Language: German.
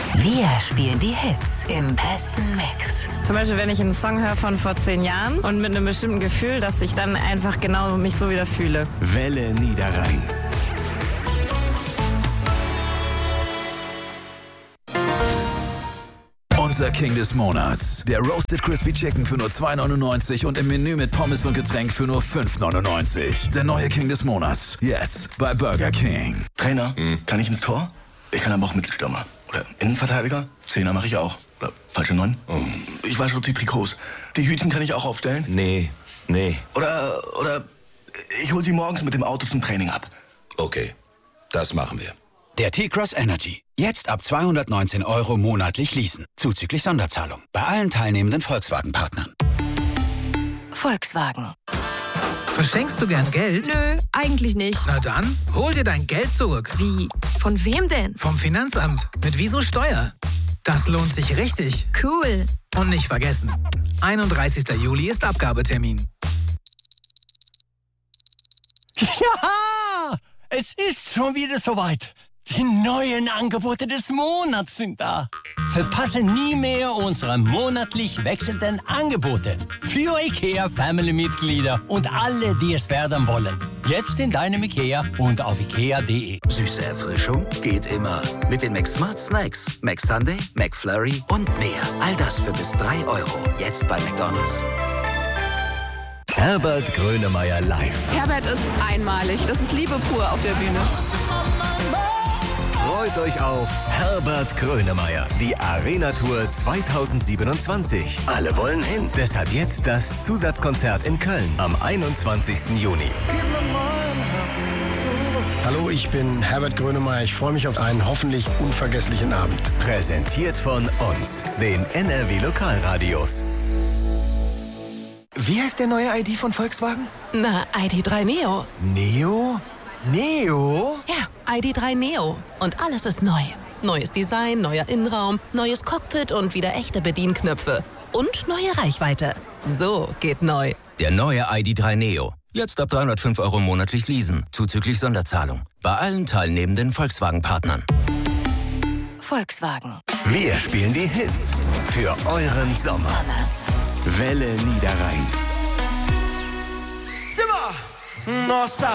Wir spielen die Hits im besten Mix. Zum Beispiel, wenn ich einen Song höre von vor 10 Jahren und mit einem bestimmten Gefühl, dass ich dann einfach genau mich so wieder fühle. Welle Niederrhein. Unser King des Monats. Der Roasted Crispy Chicken für nur 2,99 und im Menü mit Pommes und Getränk für nur 5,99. Der neue King des Monats. Jetzt bei Burger King. Trainer, kann ich ins Tor? Ich kann aber auch Mittelstürmer. Oder Innenverteidiger? Zehner mache ich auch. Oder falsche 9? Ich weiß schon die Trikots. Die Hütchen kann ich auch aufstellen? Nee. Oder ich hol sie morgens mit dem Auto zum Training ab. Okay, das machen wir. Der T-Cross Energy. Jetzt ab 219 € monatlich leasen. Zuzüglich Sonderzahlung. Bei allen teilnehmenden Volkswagen-Partnern. Volkswagen. Verschenkst du gern Geld? Nö, eigentlich nicht. Na dann, hol dir dein Geld zurück. Wie? Von wem denn? Vom Finanzamt. Mit Wieso Steuer. Das lohnt sich richtig. Cool. Und nicht vergessen, 31. Juli ist Abgabetermin. Ja, es ist schon wieder soweit. Die neuen Angebote des Monats sind da. Verpasse nie mehr unsere monatlich wechselnden Angebote. Für IKEA-Family-Mitglieder und alle, die es werden wollen. Jetzt in deinem IKEA und auf ikea.de. Süße Erfrischung geht immer. Mit den McSmart Snacks. McSunday, McFlurry und mehr. All das für bis 3 €. Jetzt bei McDonald's. Herbert Grönemeyer live. Herbert ist einmalig. Das ist Liebe pur auf der Bühne. Freut euch auf Herbert Grönemeyer, die Arena-Tour 2027. Alle wollen hin. Deshalb jetzt das Zusatzkonzert in Köln am 21. Juni. Hallo, ich bin Herbert Grönemeyer. Ich freue mich auf einen hoffentlich unvergesslichen Abend. Präsentiert von uns, den NRW Lokalradios. Wie heißt der neue ID von Volkswagen? Na, ID.3 Neo. Neo? Neo? Ja, ID.3 Neo. Und alles ist neu. Neues Design, neuer Innenraum, neues Cockpit und wieder echte Bedienknöpfe. Und neue Reichweite. So geht neu. Der neue ID.3 Neo. Jetzt ab 305 € monatlich leasen. Zuzüglich Sonderzahlung. Bei allen teilnehmenden Volkswagen-Partnern. Volkswagen. Wir spielen die Hits für euren Sommer. Welle Niederrhein. Simmer! Nossa!